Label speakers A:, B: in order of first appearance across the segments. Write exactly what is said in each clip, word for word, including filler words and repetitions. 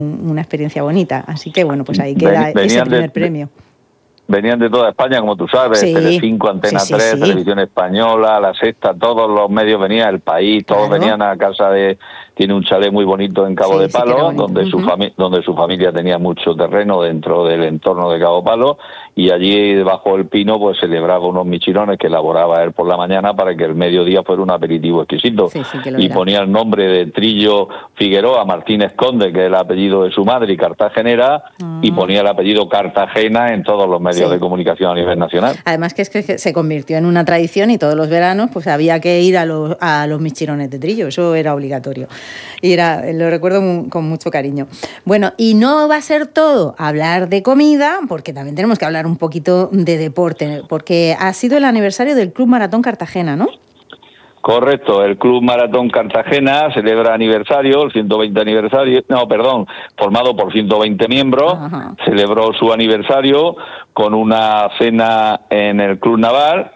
A: una experiencia bonita. Así que, bueno, pues ahí queda Ven, ese primer de, premio.
B: Venían de toda España, como tú sabes, sí, Telecinco, Antena sí, sí, tres, sí. Televisión Española, La Sexta, todos los medios venían, El País, todos claro. venían a casa de... Tiene un chalet muy bonito en Cabo sí, de Palo, sí donde, uh-huh. su fami- donde su familia tenía mucho terreno dentro del entorno de Cabo Palo, y allí debajo del pino pues celebraba unos michirones que elaboraba él por la mañana para que el mediodía fuera un aperitivo exquisito.
A: Sí, sí,
B: y
A: era.
B: ponía el nombre de Trillo Figueroa Martínez Conde, que es el apellido de su madre, y cartagenera, uh-huh. y ponía el apellido Cartagena en todos los medios sí. de comunicación a nivel nacional.
A: Además que es que se convirtió en una tradición y todos los veranos pues había que ir a los, a los michirones de Trillo, eso era obligatorio. Y era, lo recuerdo muy, con mucho cariño. Bueno, y no va a ser todo hablar de comida, porque también tenemos que hablar un poquito de deporte, porque ha sido el aniversario del Club Maratón Cartagena, ¿no?
B: Correcto, el Club Maratón Cartagena celebra aniversario, el ciento veinte aniversario, no, perdón, formado por ciento veinte miembros, Ajá. celebró su aniversario con una cena en el Club Naval,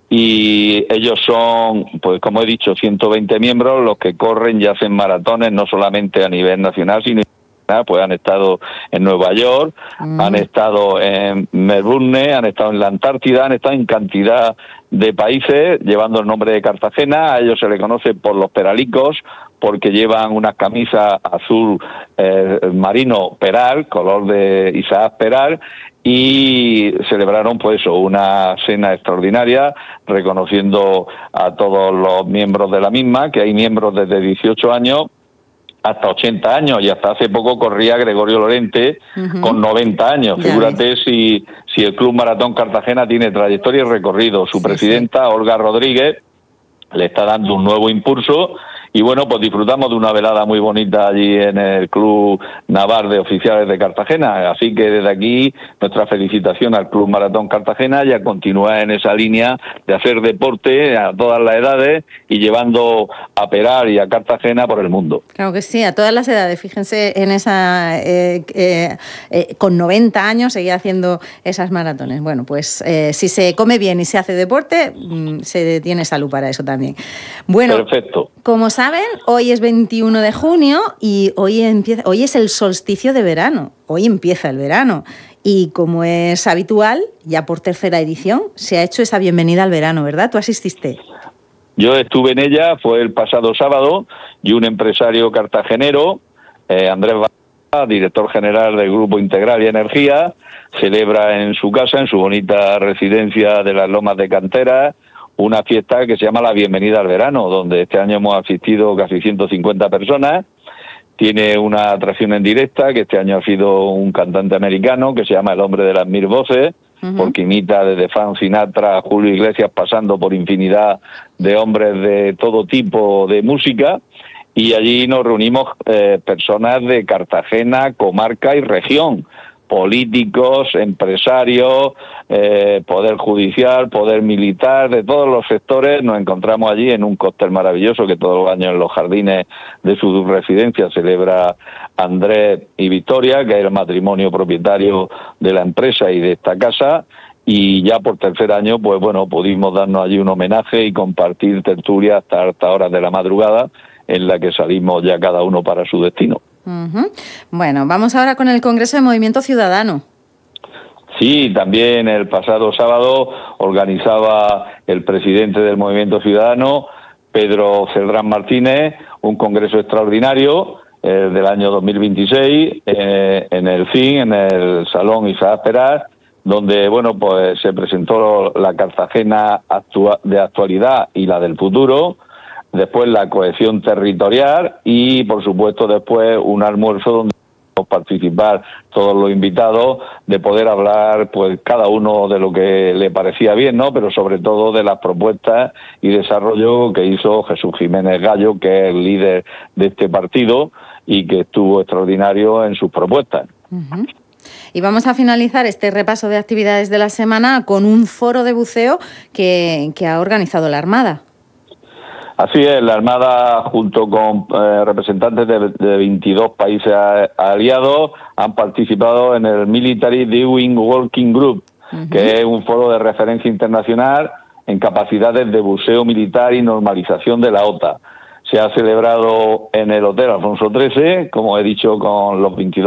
B: y ellos son, pues como he dicho, ciento veinte miembros los que corren y hacen maratones, no solamente a nivel nacional, sino pues han estado en Nueva York, mm. han estado en Melbourne, han estado en la Antártida, han estado en cantidad de países llevando el nombre de Cartagena. A ellos se les conoce por los peralicos, porque llevan una camisa azul eh, marino Peral, color de Isaac Peral, y celebraron pues eso, una cena extraordinaria reconociendo a todos los miembros de la misma, que hay miembros desde dieciocho años hasta ochenta años, y hasta hace poco corría Gregorio Lorente uh-huh. con noventa años. Ya Figúrate ves. si si el Club Maratón Cartagena tiene trayectoria y recorrido. Su sí, presidenta, sí. Olga Rodríguez, le está dando un nuevo impulso. Y bueno, pues disfrutamos de una velada muy bonita allí en el Club Naval de Oficiales de Cartagena. Así que desde aquí nuestra felicitación al Club Maratón Cartagena y a continuar en esa línea de hacer deporte a todas las edades y llevando a Peral y a Cartagena por el mundo.
A: Claro que sí, a todas las edades. Fíjense en esa... Eh, eh, eh, con noventa años seguía haciendo esas maratones. Bueno, pues eh, si se come bien y se hace deporte, mmm, se tiene salud para eso también. Bueno,
B: perfecto.
A: Como saben, hoy es veintiuno de junio y hoy empieza, hoy es el solsticio de verano. Hoy empieza el verano. Y como es habitual, ya por tercera edición, se ha hecho esa bienvenida al verano, ¿verdad? ¿Tú asististe?
B: Yo estuve en ella, fue el pasado sábado, y un empresario cartagenero, eh, Andrés Barra, director general del Grupo Integral y Energía, celebra en su casa, en su bonita residencia de las Lomas de Cantera, una fiesta que se llama la Bienvenida al Verano, donde este año hemos asistido casi ciento cincuenta personas. Tiene una atracción en directa, que este año ha sido un cantante americano, que se llama El Hombre de las Mil Voces, uh-huh. porque imita desde Frank Sinatra a Julio Iglesias, pasando por infinidad de hombres de todo tipo de música. Y allí nos reunimos eh, personas de Cartagena, comarca y región, políticos, empresarios, eh, poder judicial, poder militar, de todos los sectores. Nos encontramos allí en un cóctel maravilloso que todos los años en los jardines de su residencia celebra Andrés y Victoria, que es el matrimonio propietario de la empresa y de esta casa. Y ya por tercer año, pues bueno, pudimos darnos allí un homenaje y compartir tertulia hasta altas horas de la madrugada, en la que salimos ya cada uno para su destino.
A: Uh-huh. Bueno, vamos ahora con el Congreso de Movimiento Ciudadano.
B: Sí, también el pasado sábado organizaba el presidente del Movimiento Ciudadano, Pedro Celdrán Martínez, un congreso extraordinario eh, del año dos mil veintiséis eh, en el C I N, en el Salón Isaac Peral, donde bueno pues se presentó la Cartagena actua- de actualidad y la del futuro. Después la cohesión territorial y, por supuesto, después un almuerzo donde podemos participar todos los invitados, de poder hablar, pues, cada uno de lo que le parecía bien, ¿no? Pero sobre todo de las propuestas y desarrollo que hizo Jesús Jiménez Gallo, que es el líder de este partido y que estuvo extraordinario en sus propuestas.
A: Uh-huh. Y vamos a finalizar este repaso de actividades de la semana con un foro de buceo que, que ha organizado la Armada.
B: Así es, la Armada, junto con eh, representantes de, de veintidós países a, aliados, han participado en el Military Doing Working Group, uh-huh. que es un foro de referencia internacional en capacidades de buceo militar y normalización de la O T A. se ha celebrado en el Hotel Alfonso trece, como he dicho, con los veintidós